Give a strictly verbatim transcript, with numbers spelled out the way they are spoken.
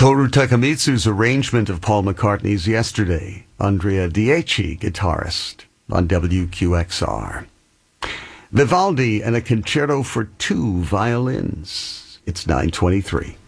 Toru Takemitsu's arrangement of Paul McCartney's Yesterday. Andrea Dieci, guitarist, on W Q X R. Vivaldi and a concerto for two violins. It's nine twenty-three.